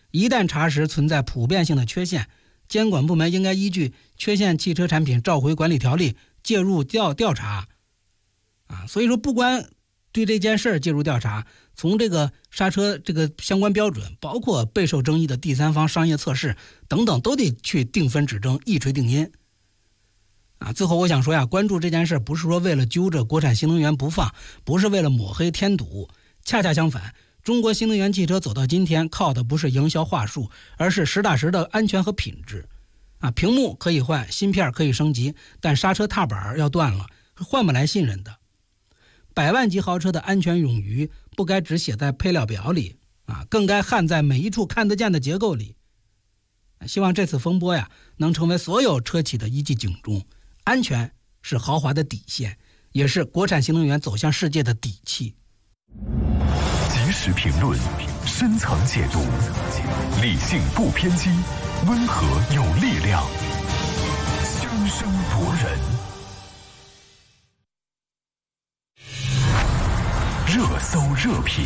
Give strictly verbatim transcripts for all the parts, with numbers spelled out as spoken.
一旦查实存在普遍性的缺陷，监管部门应该依据《缺陷汽车产品召回管理条例》介入调调查啊。所以说不光对这件事介入调查，从这个刹车这个相关标准，包括备受争议的第三方商业测试等等，都得去定分指正，一锤定音啊。最后我想说呀，关注这件事不是说为了揪着国产新能源不放，不是为了抹黑添堵，恰恰相反，中国新能源汽车走到今天靠的不是营销话术，而是实打实的安全和品质啊。屏幕可以换，芯片可以升级，但刹车踏板要断了，换不来信任的。百万级豪车的安全冗余不该只写在配料表里啊，更该焊在每一处看得见的结构里。希望这次风波呀，能成为所有车企的一记警钟。安全是豪华的底线，也是国产新能源走向世界的底气。 及时评论，深层解读，理性不偏激，温和有力量，声声夺人。热搜热评，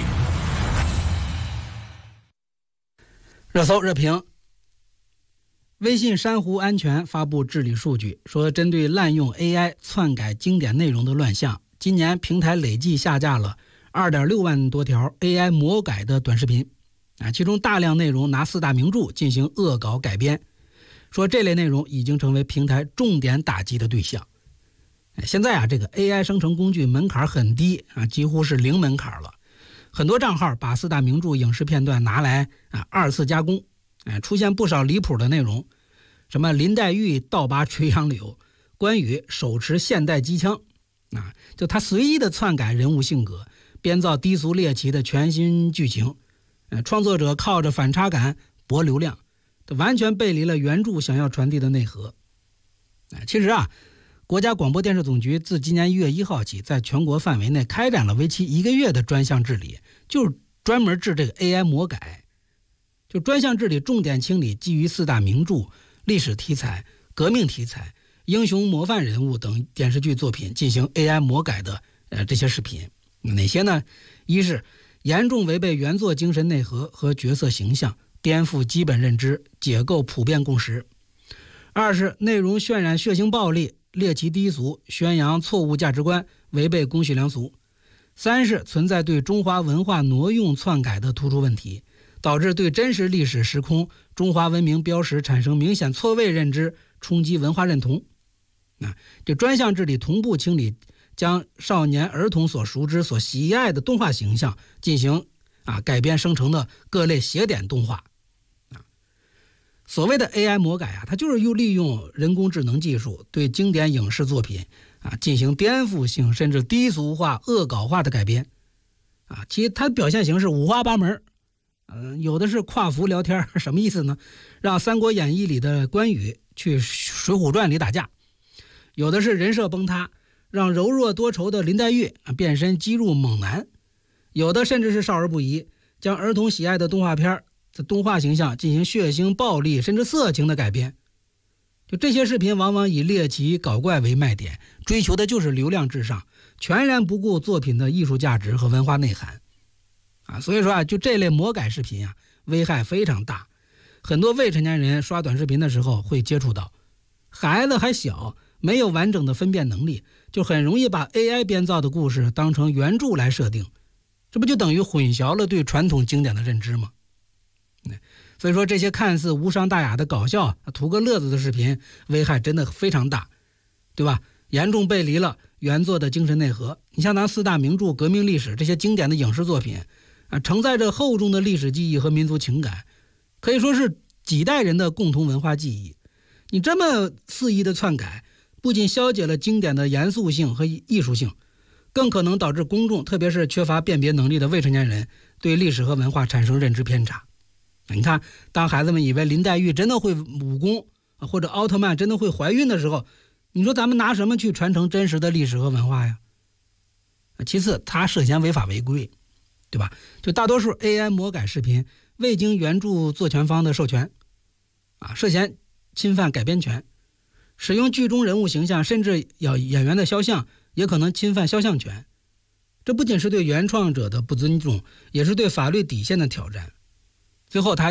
热搜热评。微信珊瑚安全发布治理数据，说针对滥用 A I 篡改经典内容的乱象，今年平台累计下架了 二点六万多条 A I 魔改的短视频啊，其中大量内容拿四大名著进行恶搞改编，说这类内容已经成为平台重点打击的对象。现在啊，这个 A I 生成工具门槛很低啊，几乎是零门槛了。很多账号把四大名著影视片段拿来啊二次加工，哎，出现不少离谱的内容，什么林黛玉倒拔垂杨柳，关羽手持现代机枪啊，就他随意的篡改人物性格，编造低俗猎奇的全新剧情，呃，创作者靠着反差感博流量，完全背离了原著想要传递的内核。哎，其实啊，国家广播电视总局自今年一月一号起，在全国范围内开展了为期一个月的专项治理，就是专门治这个 A I 魔改。就专项治理重点清理基于四大名著、历史题材、革命题材、英雄模范人物等电视剧作品进行 A I 魔改的呃这些视频。哪些呢？一是严重违背原作精神内核和角色形象，颠覆基本认知，解构普遍共识；二是内容渲染血腥暴力、猎奇低俗，宣扬错误价值观，违背公序良俗；三是存在对中华文化挪用篡改的突出问题，导致对真实历史时空、中华文明标识产生明显错位认知，冲击文化认同。啊，这专项治理同步清理将少年儿童所熟知、所喜爱的动画形象进行啊改编生成的各类写点动画。啊，所谓的 A I 魔改啊，它就是又利用人工智能技术对经典影视作品啊进行颠覆性甚至低俗化、恶搞化的改编。啊，其实它表现形式五花八门。嗯、呃，有的是跨服聊天，什么意思呢？让《三国演义》里的关羽去《水浒传》里打架；有的是人设崩塌，让柔弱多愁的林黛玉变身肌肉猛男；有的甚至是少儿不宜，将儿童喜爱的动画片的动画形象进行血腥、暴力甚至色情的改编。就这些视频往往以猎奇搞怪为卖点，追求的就是流量至上，全然不顾作品的艺术价值和文化内涵。啊，所以说啊，就这类魔改视频啊，危害非常大。很多未成年人刷短视频的时候会接触到，孩子还小，没有完整的分辨能力，就很容易把 A I 编造的故事当成原著来设定，这不就等于混淆了对传统经典的认知吗？所以说这些看似无伤大雅的搞笑、图个乐子的视频，危害真的非常大，对吧？严重背离了原作的精神内核。你像咱四大名著、革命历史这些经典的影视作品啊，承载着厚重的历史记忆和民族情感，可以说是几代人的共同文化记忆。你这么肆意的篡改，不仅消解了经典的严肃性和艺术性，更可能导致公众，特别是缺乏辨别能力的未成年人，对历史和文化产生认知偏差。你看，当孩子们以为林黛玉真的会武功，或者奥特曼真的会怀孕的时候，你说咱们拿什么去传承真实的历史和文化呀？其次，他涉嫌违法违规，对吧？就大多数 A I 魔改视频未经原著作权方的授权，啊，涉嫌侵犯改编权，使用剧中人物形象甚至演员的肖像，也可能侵犯肖像权。这不仅是对原创者的不尊重，也是对法律底线的挑战。最后他